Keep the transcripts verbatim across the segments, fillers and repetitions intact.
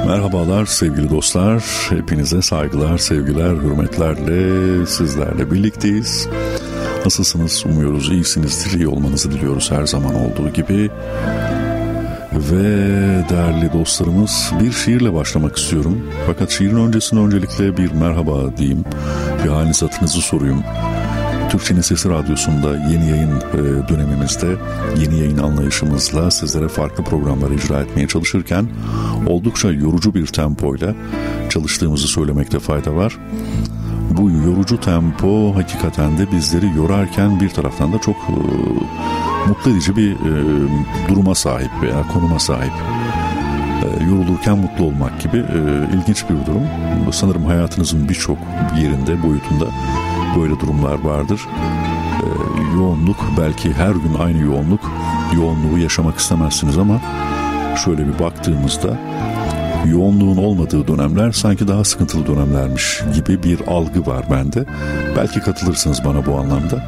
Merhabalar sevgili dostlar, hepinize saygılar, sevgiler, hürmetlerle sizlerle birlikteyiz. Nasılsınız? Umuyoruz iyisinizdir, iyi olmanızı diliyoruz her zaman olduğu gibi. Ve değerli dostlarımız, bir şiirle başlamak istiyorum. Fakat şiirin öncesinde öncelikle bir merhaba diyeyim, bir haliniz hatırınızı sorayım. Türkçenin Sesi Radyosu'nda yeni yayın dönemimizde, yeni yayın anlayışımızla sizlere farklı programları icra etmeye çalışırken oldukça yorucu bir tempoyla çalıştığımızı söylemekte fayda var. Bu yorucu tempo hakikaten de bizleri yorarken bir taraftan da çok e, mutlu edici bir e, duruma sahip veya konuma sahip. E, yorulurken mutlu olmak gibi e, ilginç bir durum. Sanırım hayatınızın birçok yerinde, boyutunda böyle durumlar vardır. E, yoğunluk, belki her gün aynı yoğunluk, yoğunluğu yaşamak istemezsiniz ama şöyle bir baktığımızda yoğunluğun olmadığı dönemler sanki daha sıkıntılı dönemlermiş gibi bir algı var bende. Belki katılırsınız bana bu anlamda.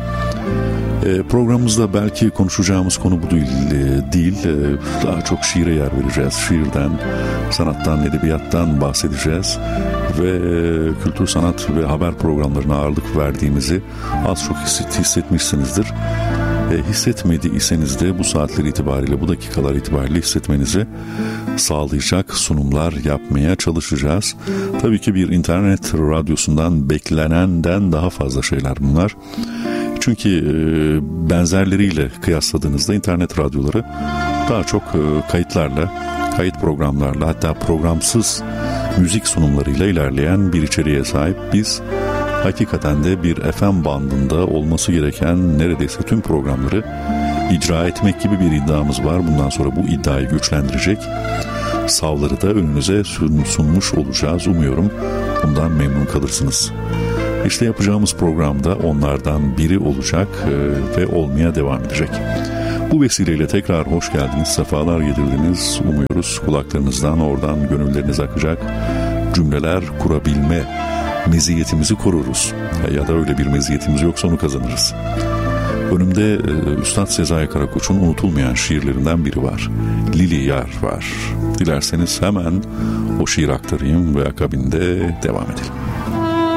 E, programımızda belki konuşacağımız konu bu değil. E, değil. E, daha çok şiire yer vereceğiz. Şiirden, sanattan, edebiyattan bahsedeceğiz. Ve e, kültür, sanat ve haber programlarına ağırlık verdiğimizi az çok hissetmişsinizdir. E, hissetmediyseniz de bu saatler itibariyle, bu dakikalar itibariyle hissetmenizi sağlayacak sunumlar yapmaya çalışacağız. Tabii ki bir internet radyosundan beklenenden daha fazla şeyler bunlar. Çünkü e, benzerleriyle kıyasladığınızda internet radyoları daha çok e, kayıtlarla, kayıt programlarla, hatta programsız müzik sunumlarıyla ilerleyen bir içeriğe sahip. Biz hakikaten de bir F M bandında olması gereken neredeyse tüm programları icra etmek gibi bir iddiamız var. Bundan sonra bu iddiayı güçlendirecek savları da önünüze sunmuş olacağız. Umuyorum bundan memnun kalırsınız. İşte yapacağımız programda onlardan biri olacak ve olmaya devam edecek. Bu vesileyle tekrar hoş geldiniz, sefalar getirdiniz. Umuyoruz kulaklarınızdan, oradan gönülleriniz akacak cümleler kurabilme meziyetimizi koruruz. Ya da öyle bir meziyetimiz yoksa onu kazanırız. Önümde e, Üstad Sezai Karakoç'un unutulmayan şiirlerinden biri var. Lili Yar var. Dilerseniz hemen o şiir aktarayım ve akabinde devam edelim.